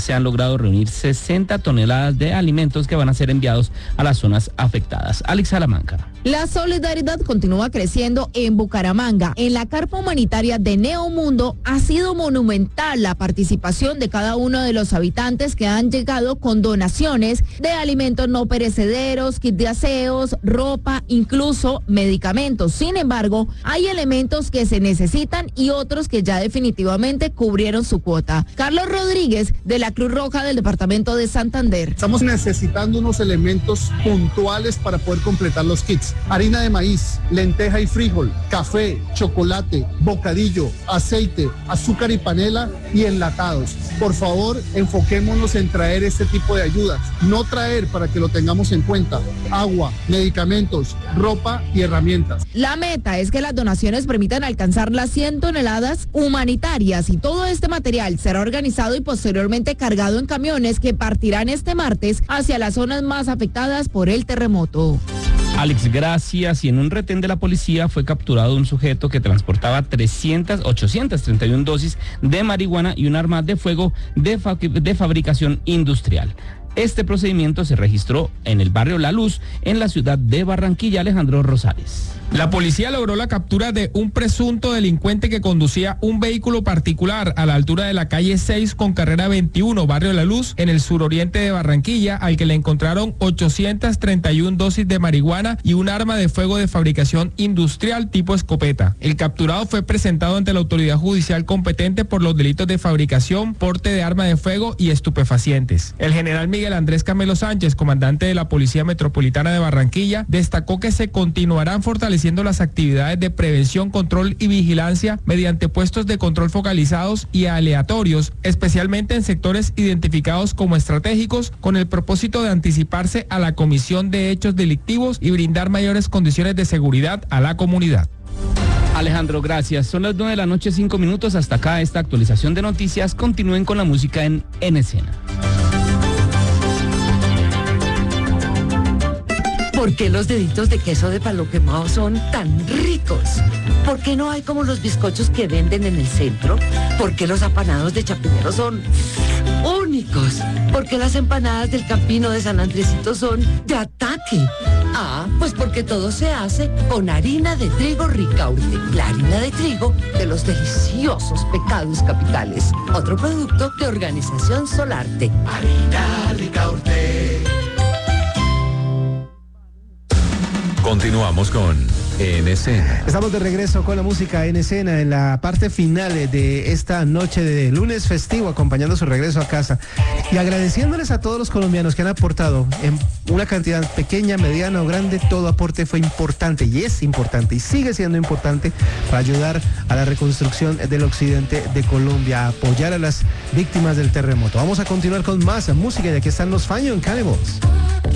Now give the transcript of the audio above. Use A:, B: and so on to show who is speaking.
A: se han logrado reunir 60 toneladas de alimentos que van a ser enviados a las zonas afectadas. Alex Salamanca.
B: La solidaridad continúa creciendo en Bucaramanga. En la carpa humanitaria de Neomundo ha sido monumental la participación de cada uno de los habitantes que han llegado con donaciones de alimentos no perecederos, kits de aseos, ropa, incluso medicamentos. Sin embargo, hay elementos que se necesitan y otros que ya definitivamente cubrieron su cuota. Carlos Rodríguez, de la Cruz Roja del departamento de Santander.
C: Estamos necesitando unos elementos puntuales para poder completar los kits. Harina de maíz, lenteja y frijol, café, chocolate, bocadillo, aceite, azúcar y panela y enlatados. Por favor, enfoquémonos en traer este tipo de ayudas. No traer, para que lo tengamos en cuenta, agua, medicamentos, ropa y herramientas.
B: La meta es que las donaciones permitan alcanzar las 100 toneladas humanitarias y todo este material será organizado y posteriormente cargado en camiones que partirán este martes hacia las zonas más afectadas por el terremoto.
A: Alex, gracias. Y en un retén de la policía fue capturado un sujeto que transportaba 831 dosis de marihuana y un arma de fuego de fabricación industrial. Este procedimiento se registró en el barrio La Luz, en la ciudad de Barranquilla. Alejandro Rosales.
D: La policía logró la captura de un presunto delincuente que conducía un vehículo particular a la altura de la calle 6 con carrera 21, barrio La Luz, en el suroriente de Barranquilla, al que le encontraron 831 dosis de marihuana y un arma de fuego de fabricación industrial tipo escopeta. El capturado fue presentado ante la autoridad judicial competente por los delitos de fabricación, porte de arma de fuego y estupefacientes. El general Miguel Andrés Camelo Sánchez, comandante de la Policía Metropolitana de Barranquilla, destacó que se continuarán fortaleciendo las actividades de prevención, control y vigilancia mediante puestos de control focalizados y aleatorios, especialmente en sectores identificados como estratégicos, con el propósito de anticiparse a la comisión de hechos delictivos y brindar mayores condiciones de seguridad a la comunidad.
A: Alejandro, gracias. Son las 9:05 p.m. Hasta acá esta actualización de noticias. Continúen con la música en Escena.
E: ¿Por qué los deditos de queso de palo quemado son tan ricos? ¿Por qué no hay como los bizcochos que venden en el centro? ¿Por qué los apanados de Chapinero son únicos? ¿Por qué las empanadas del Campino de San Andresito son de ataque? Ah, pues porque todo se hace con harina de trigo Ricaurte, la harina de trigo de los deliciosos pecados capitales. Otro producto de Organización Solarte.
F: Harina Ricaurte. Continuamos con En Escena.
G: Estamos de regreso con la música En Escena en la parte final de esta noche de lunes festivo, acompañando su regreso a casa y agradeciéndoles a todos los colombianos que han aportado en una cantidad pequeña, mediana o grande. Todo aporte fue importante y es importante y sigue siendo importante para ayudar a la reconstrucción del occidente de Colombia, a apoyar a las víctimas del terremoto. Vamos a continuar con más música y aquí están los Fanion Cannibals.